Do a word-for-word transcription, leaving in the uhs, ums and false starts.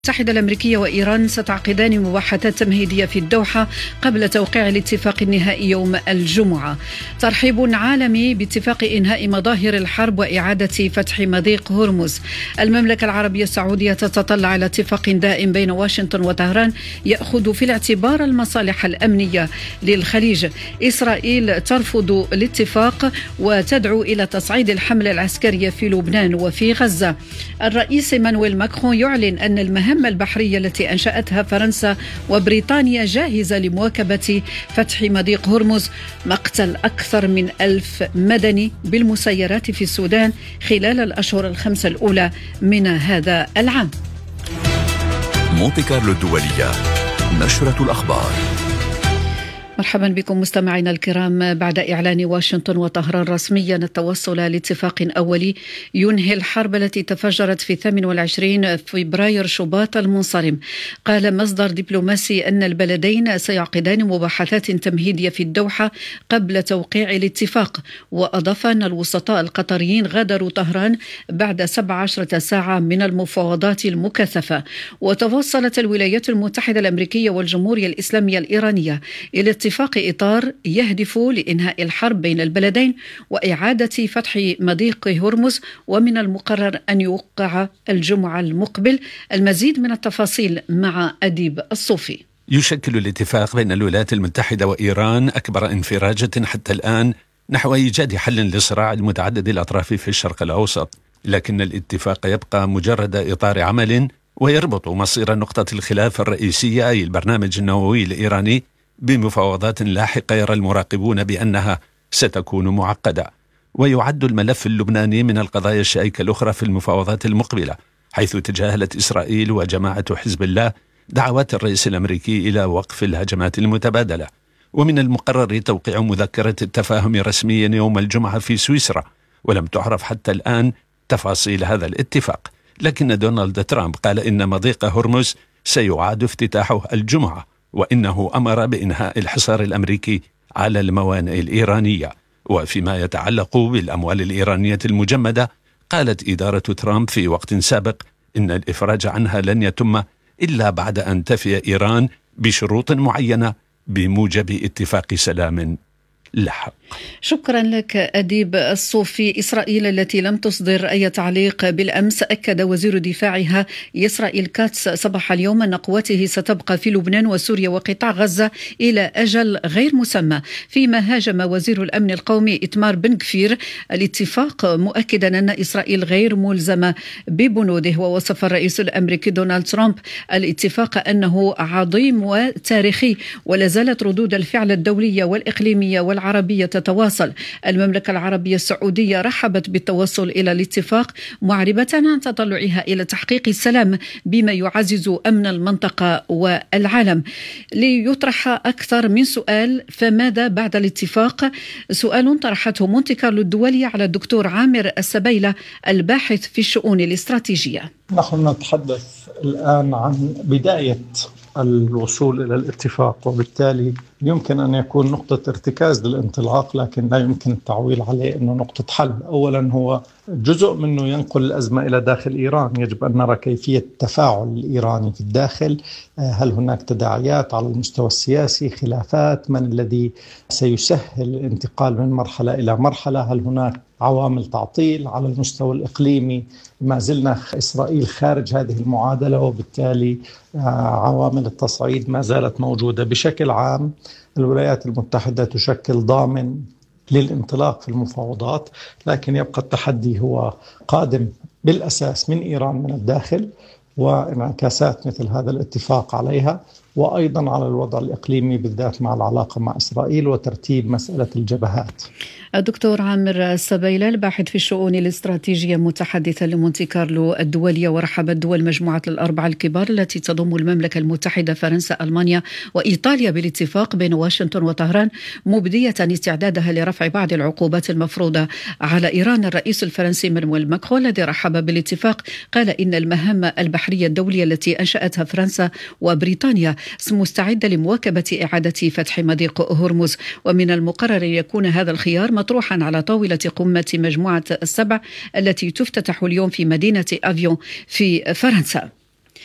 المتحدة الأمريكية وإيران ستعقدان مباحثات تمهيدية في الدوحة قبل توقيع الاتفاق النهائي يوم الجمعة. ترحيب عالمي باتفاق إنهاء مظاهر الحرب وإعادة فتح مضيق هرمز. المملكة العربية السعودية تتطلع إلى اتفاق دائم بين واشنطن وطهران يأخذ في الاعتبار المصالح الأمنية للخليج. إسرائيل ترفض الاتفاق وتدعو إلى تصعيد الحملة العسكرية في لبنان وفي غزة. الرئيس إيمانويل ماكرون يعلن أن المهمة البحرية التي أنشأتها فرنسا وبريطانيا جاهزة لمواكبة فتح مضيق هرمز. مقتل أكثر من ألف مدني بالمسيرات في السودان خلال الأشهر الخمسة الأولى من هذا العام. مونتي كارلو الدولية، نشرة الأخبار. مرحبا بكم مستمعينا الكرام. بعد إعلان واشنطن وطهران رسميا التوصل لاتفاق أولي ينهي الحرب التي تفجرت في ثمانية وعشرين فبراير شباط المنصرم، قال مصدر دبلوماسي أن البلدين سيعقدان مباحثات تمهيدية في الدوحة قبل توقيع الاتفاق. وأضاف أن الوسطاء القطريين غادروا طهران بعد سبع عشرة ساعة من المفاوضات المكثفة. وتوصلت الولايات المتحدة الأمريكية والجمهورية الإسلامية الإيرانية إلى اتفاق إطار يهدف لإنهاء الحرب بين البلدين وإعادة فتح مضيق هرمز، ومن المقرر أن يوقع الجمعة المقبل. المزيد من التفاصيل مع أديب الصوفي. يشكل الاتفاق بين الولايات المتحدة وإيران أكبر انفراجة حتى الآن نحو إيجاد حل للصراع المتعدد الأطراف في الشرق الأوسط، لكن الاتفاق يبقى مجرد إطار عمل ويربط مصير نقطة الخلاف الرئيسية أي البرنامج النووي الإيراني بمفاوضات لاحقة يرى المراقبون بأنها ستكون معقدة. ويعد الملف اللبناني من القضايا الشائكة الأخرى في المفاوضات المقبلة، حيث تجاهلت إسرائيل وجماعة حزب الله دعوات الرئيس الأمريكي إلى وقف الهجمات المتبادلة. ومن المقرر توقيع مذكرة التفاهم رسميا يوم الجمعة في سويسرا، ولم تعرف حتى الآن تفاصيل هذا الاتفاق. لكن دونالد ترامب قال إن مضيق هرمز سيعاد افتتاحه الجمعة، وإنه أمر بإنهاء الحصار الأمريكي على الموانئ الإيرانية. وفيما يتعلق بالأموال الإيرانية المجمدة، قالت إدارة ترامب في وقت سابق إن الإفراج عنها لن يتم إلا بعد أن تفي إيران بشروط معينة بموجب اتفاق سلام لحق. شكرا لك أديب الصوفي. إسرائيل التي لم تصدر أي تعليق بالأمس، أكد وزير دفاعها إسرائيل كاتس صباح اليوم أن قوته ستبقى في لبنان وسوريا وقطاع غزة إلى أجل غير مسمى، فيما هاجم وزير الأمن القومي إتمار بن غفير الاتفاق مؤكدا أن إسرائيل غير ملزمة ببنوده. ووصف الرئيس الأمريكي دونالد ترامب الاتفاق أنه عظيم وتاريخي، ولا زالت ردود الفعل الدولية والإقليمية والعربية تتواصل. المملكة العربية السعودية رحبت بالتوصل إلى الاتفاق، معربة عن تطلعها إلى تحقيق السلام بما يعزز أمن المنطقة والعالم. ليطرح أكثر من سؤال، فماذا بعد الاتفاق؟ سؤال طرحته مونتي كارلو الدولية على الدكتور عامر السبيلة الباحث في الشؤون الاستراتيجية. نحن نتحدث الآن عن بداية الوصول إلى الاتفاق، وبالتالي يمكن أن يكون نقطة ارتكاز للانطلاق، لكن لا يمكن التعويل عليه أنه نقطة حل. أولا هو جزء منه ينقل الأزمة إلى داخل إيران، يجب أن نرى كيفية التفاعل الإيراني في الداخل. هل هناك تداعيات على المستوى السياسي، خلافات، من الذي سيسهل الانتقال من مرحلة إلى مرحلة؟ هل هناك عوامل تعطيل على المستوى الإقليمي؟ ما زلنا إسرائيل خارج هذه المعادلة، وبالتالي عوامل التصعيد ما زالت موجودة. بشكل عام الولايات المتحدة تشكل ضامن للانطلاق في المفاوضات، لكن يبقى التحدي هو قادم بالأساس من إيران من الداخل، وانعكاسات مثل هذا الاتفاق عليها، وأيضا على الوضع الإقليمي بالذات مع العلاقة مع إسرائيل وترتيب مسألة الجبهات. الدكتور عامر السبيلة الباحث في الشؤون الاستراتيجية متحدثا لمونتي كارلو الدولية. ورحبت دول مجموعة الأربعة الكبار التي تضم المملكة المتحدة، فرنسا، ألمانيا وإيطاليا بالاتفاق بين واشنطن وطهران، مبدية استعدادها لرفع بعض العقوبات المفروضة على إيران. الرئيس الفرنسي إيمانويل ماكرون الذي رحب بالاتفاق قال إن المهمة البحرية الدولية التي أنشأتها فرنسا وبريطانيا مستعدة لمواكبة إعادة فتح مضيق هرمز. ومن المقرر أن يكون هذا الخيار مطروحا على طاولة قمة مجموعة السبع التي تفتتح اليوم في مدينة أفيون في فرنسا.